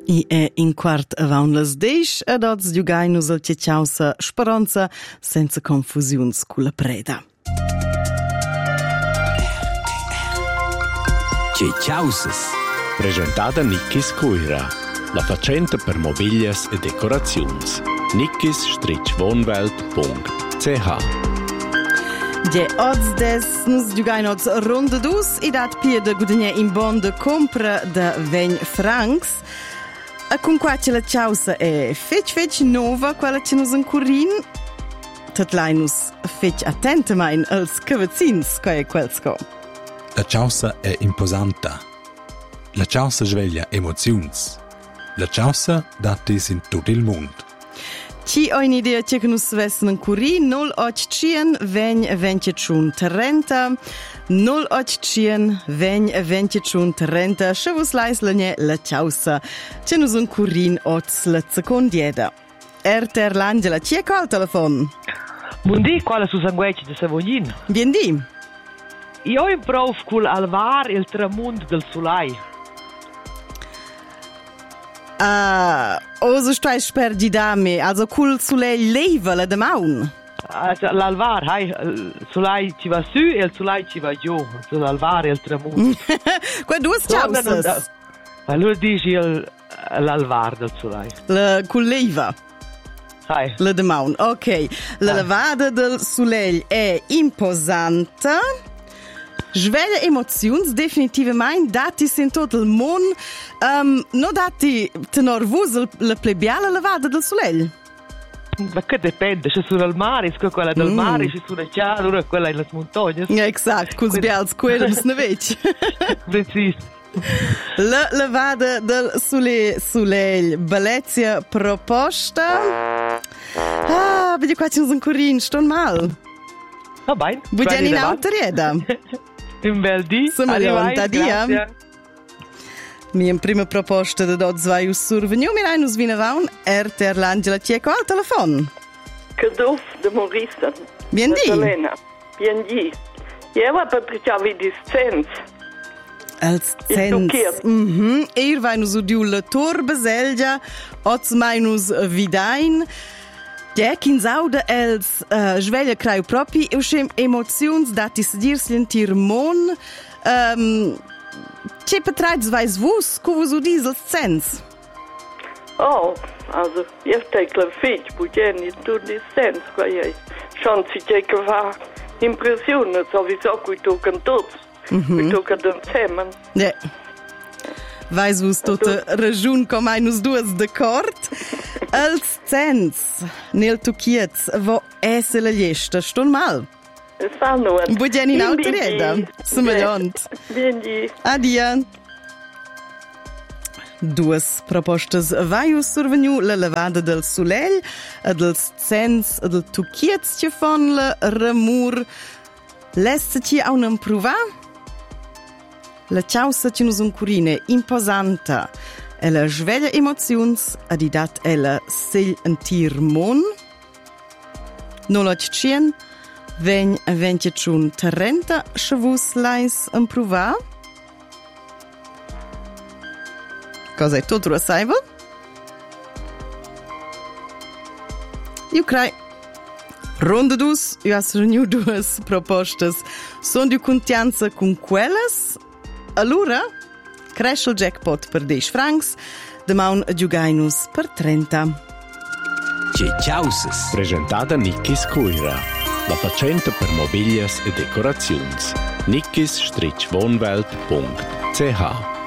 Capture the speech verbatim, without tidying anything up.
I è in quart avan las deish ed oz giugainus al tjetjausa speranza senza confusions cu la preda. Tjetjausas. Presentata Nickis Cuira, la facenta per mobilias e decorazions. nickis wohnwelt punkt c h. Je oz des nus giugainoz ronda dus i dat pia de guadagnar in bon de compra de vegn francs. A con qua ce la ciausa è fec fec nova, quella ce nus ancurin. Tat lainus fec attenta mein als cavazzins, qua è quelsco. La ciausa è imposanta. La ciausa sveglia emozions. La ciausa datis in tutto il mondo. Ci ho un'idea che nus vessen ancurin null otto cien vegn ventitun trenta null otto cien vegn ventitun trenta se vos lais la la ciausa che nus ancurin oz la secondieda. Erter l'Angela, ci è col telefon? Buondì, quale su sangueci di Savognin? Bien di. Io improv col alvar il tramund del solai. Ah, oso stai sper di dame, also col soleil leva la damaun. Also, l'alvar, hai, il solai ci va su e il solai ci va giù. So, l'alvar e il tramund. Qua due ciausas. Allora dici il, l'alvar del solai. La col leva. Hai. La damaun, ok. La lavada del soleil è imposante. Sveglia emozions definitivamente datis in tutto il mondo. Um, non dati tenor vus la plebiala lavada del soleil? Ma che dipende, se sono al mare, se quella del Mm. mare, se sono cielo, quella nelle montagne. Ja, exakt, col sbials querums ne vec. Precis. La lavada del soleil, soleil, bellezia proposta. Ah, vedi qua c'è un corin, sto mal. Va bene. Budiani in autorieda. In bel di. Siamo lionta dia. Mi in prima proposta da dot zwei us surveniu mir einus vinavaun Erter l'Angela Cieco al telefon. Caduff de Morissa. Bien di. Elena. Bien di. Jeva Patricia Vidiscenz. Als Il Zenz. Tucchier. Mhm. Ir vainus udiu la torbe selgia, oz mainus vidain. Dec in sauda els uh, sveglia craiu propi eu schem emozions datis dirs lentir mon. Um, Ce petraiz vais vus, cu vus udis als Zenz? Oh, also, ich denke, la fitch, Bugeni, tu Discenz, qua jes. Schon si che che va impressione, sowieso qui tocan tots. Qui tocan den Zemen. Ja. Vais vus tota ragiun com ainus duas d'acord? Als Zenz, nel tuchiez, vo esse la liesta, ston mal. Es war nur. Bugeni in autorieda. Somagliont. Bien di. Adia. Duas propostas vaius surveniu la lavada del soleil, ad els Zenz, ad el tuchiez che fon la ramur. Lesse ci a un impruva? La ciausa ci nus un curine imposanta. Ella sveglia emozions, adidat ella segl antir mon. Nolot cien, vegn ventitun trenta, shavus lais impruva. Cosa è tutto saiva? Io crai. Ronda dus, io has reuniu duas propostas. Son di contianza con quellas. Allora, cresce il jackpot per dieci francs, demaun giugainus per trenta. Tjetjausas. Presentata Nickis Cuira, la facenta per mobilias e decorazions. nickis wohnwelt punkt c h.